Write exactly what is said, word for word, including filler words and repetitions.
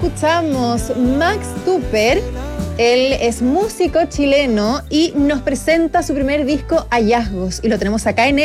escuchamos Max Tupper. Él es músico chileno y nos presenta su primer disco, Hallazgos, y lo tenemos acá en